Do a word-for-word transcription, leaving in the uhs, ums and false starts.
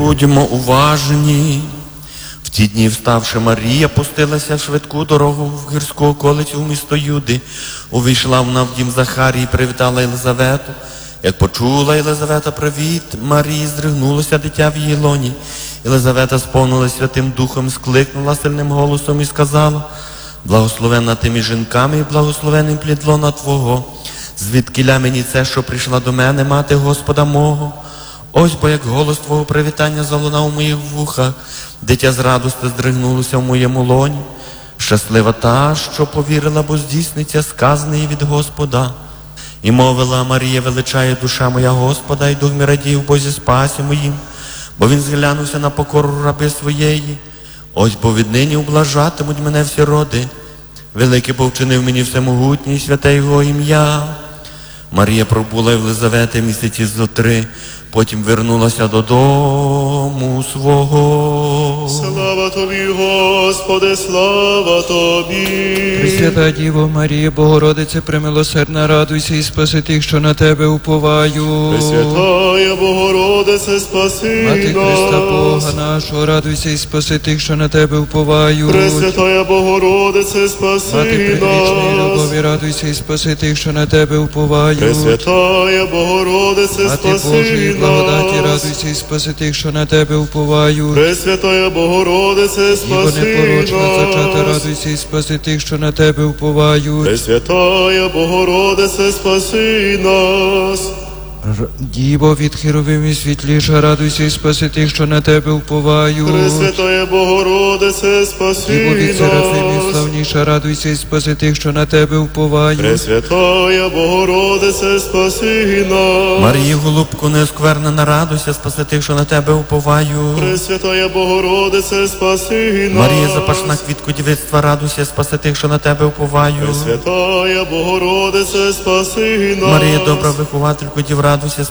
Будьмо уважні. В ті дні, вставши, Марія пустилася в швидку дорогу в гірську околицю в місто Юди. Увійшла вона в дім Захарії і привітала Єлизавету. Як почула Єлизавета привіт Марії, здригнулося дитя в її лоні. Єлизавета сповнилась Святим Духом, скликнула сильним голосом і сказала: благословенна ти між жінками і благословенний плід лона Твого. Звідкіля мені це, що прийшла до мене, мати Господа мого? Ось бо як голос Твого привітання залунав у моїх вухах, дитя з радости здригнулося в моєму лоні. Щаслива та, що повірила, бо здійсниться сказане їй від Господа. І мовила Марія: величає душа моя Господа, і дух мій радіє в Бозі спасі моїм, бо він зглянувся на покору раби своєї. Ось бо віднині ублажатимуть мене всі роди. Великий бо вчинив мені всемогутній, і святе його ім'я. Марія пробула в Єлизавети місяці зо три, потім вернулася додому свого. Слава Тобі, Господи, слава Тобі. Пресвята Діво Марія, Богородице, премилосердна, радуйся і спаси тих, що на Тебе уповаю. Пресвятая Богородице, спаси Мати нас. Христа Бога нашого, радуйся і спаси тих, що на Тебе уповають. Пресвятая Богородице, спаси Мати предвічної нас. любові, радуйся і спаси тих, що на Тебе уповають. Пресвятая Богородице, Мати спаси Божої благодаті, нас. радуйся і спаси тих, що на Тебе уповають. Пресвятая Богородице, Діво спаси непорочна зачата, нас. радуйся і спаси тих, що на Тебе уповають. Пресвятая Богородице, спаси нас. Р- Діво від херовимів світліша, радуйся і спаси тих, що на Тебе уповають. Пресвятая Богородице, спаси Діво від серафимів нас. славніша, радуйся і спаси тих, що на Тебе уповають. Пресвятая Богородице, спаси нас. Марії, голубку неосквернена, радуйся, спаси тих, що на Тебе уповаю. Пресвятая Богородице, спаси нас. Марія, запашна квітку дівицтва, радуйся, спаси тих, що на Тебе уповаю. Пресвятая Богородице, спаси нас. Марія, добра виховательку дів, радуйся,